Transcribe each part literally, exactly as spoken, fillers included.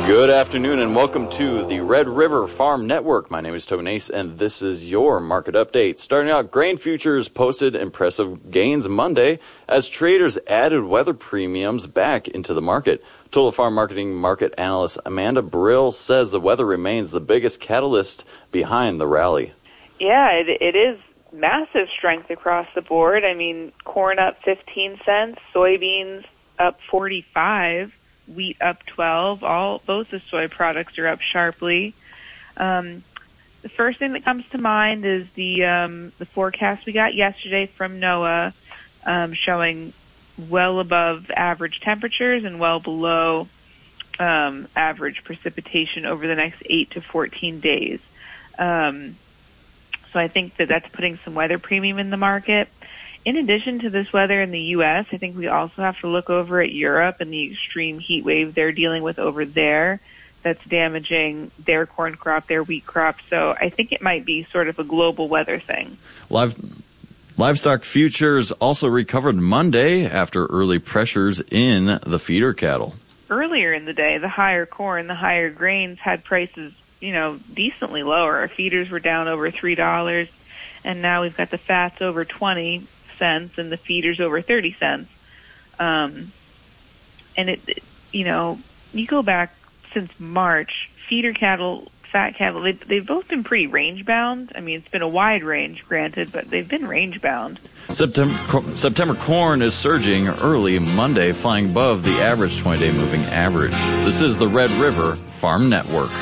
Good afternoon and welcome to the Red River Farm Network. My name is Tobin Ace and this is your market update. Starting out, grain futures posted impressive gains Monday as traders added weather premiums back into the market. Total Farm Marketing market analyst Amanda Brill says the weather remains the biggest catalyst behind the rally. Yeah, it, it is massive strength across the board. I mean, corn up fifteen cents, soybeans up forty-five, wheat up twelve. All both the soy products are up sharply. Um, the first thing that comes to mind is the um, the forecast we got yesterday from NOAA, um, showing well above average temperatures and well below um, average precipitation over the next eight to fourteen days. Um, so I think that that's putting some weather premium in the market. In addition to this weather in the U S, I think we also have to look over at Europe and the extreme heat wave they're dealing with over there that's damaging their corn crop, their wheat crop. So I think it might be sort of a global weather thing. Live, livestock futures also recovered Monday after early pressures in the feeder cattle. Earlier in the day, the higher corn, the higher grains had prices, you know, decently lower. Our feeders were down over three dollars, and now we've got the fats over twenty cents and the feeders over thirty cents. Um, and it, it, you know, you go back since March, feeder cattle, fat cattle, they, they've both been pretty range bound. I mean, it's been a wide range, granted, but they've been range bound. September, September corn is surging early Monday, flying above the average twenty-day moving average. This is the Red River Farm Network.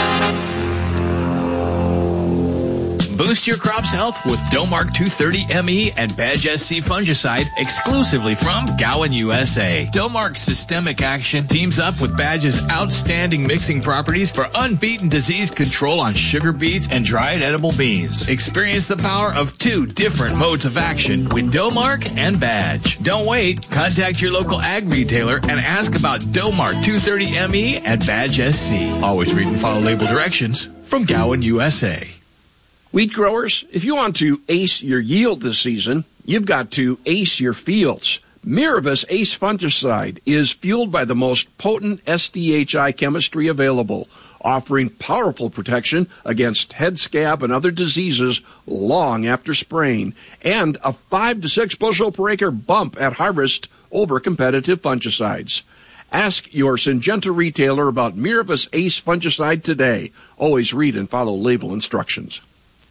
Boost your crop's health with Domark two thirty M E and Badge S C fungicide exclusively from Gowan U S A. Domark's systemic action teams up with Badge's outstanding mixing properties for unbeaten disease control on sugar beets and dried edible beans. Experience the power of two different modes of action with Domark and Badge. Don't wait. Contact your local ag retailer and ask about Domark two thirty M E and Badge S C. Always read and follow label directions from Gowan U S A. Wheat growers, if you want to ace your yield this season, you've got to ace your fields. Miravis Ace Fungicide is fueled by the most potent S D H I chemistry available, offering powerful protection against head scab and other diseases long after spraying, and a five to six bushel per acre bump at harvest over competitive fungicides. Ask your Syngenta retailer about Miravis Ace Fungicide today. Always read and follow label instructions.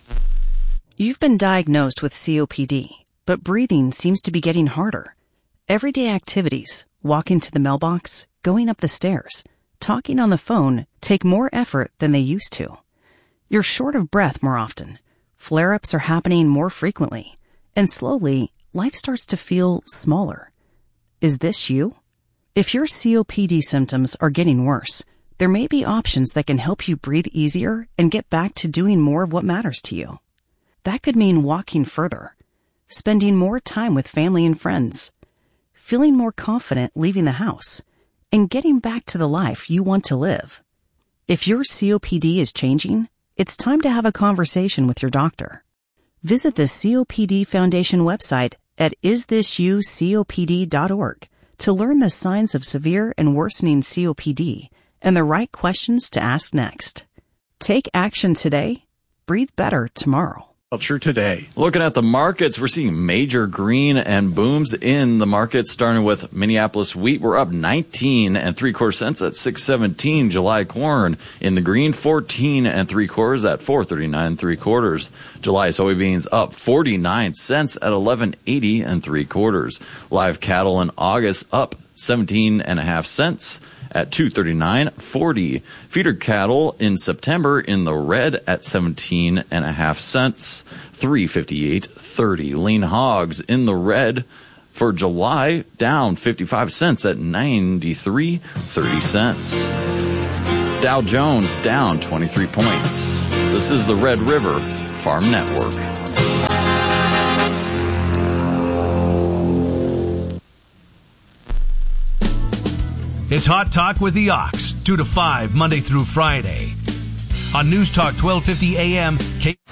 You've been diagnosed with C O P D, but breathing seems to be getting harder. Everyday activities, walking to the mailbox, going up the stairs, talking on the phone take more effort than they used to. You're short of breath more often. Flare-ups are happening more frequently. And slowly, life starts to feel smaller. Is this you? If your C O P D symptoms are getting worse, there may be options that can help you breathe easier and get back to doing more of what matters to you. That could mean walking further, spending more time with family and friends, feeling more confident leaving the house, and getting back to the life you want to live. If your C O P D is changing, it's time to have a conversation with your doctor. Visit the C O P D Foundation website at is this you C O P D dot org to learn the signs of severe and worsening C O P D and the right questions to ask next. Take action today. Breathe better tomorrow. Culture Today. Looking at the markets, we're seeing major green and booms in the markets, starting with Minneapolis wheat. We're up nineteen and three quarter cents at six seventeen. July corn in the green, fourteen and three quarters at four thirty-nine and three quarters. July soybeans up forty-nine cents at eleven eighty and three quarters. Live cattle in August up seventeen and a half cents at two thirty-nine forty. Feeder cattle in September in the red at seventeen and a half cents, three fifty-eight thirty. Lean hogs in the red for July down fifty-five cents at ninety-three thirty cents. Dow Jones down twenty-three points. This is the Red River Farm Network. It's Hot Talk with the Ox, two to five, Monday through Friday. On News Talk twelve fifty A M, K-